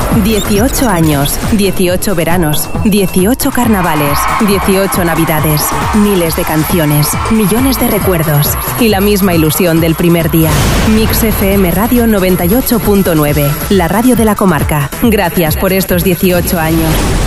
18 años, 18 veranos, 18 carnavales, 18 navidades, miles de canciones, millones de recuerdos y la misma ilusión del primer día. Mix FM Radio 98.9, la radio de la comarca. Gracias por estos 18 años.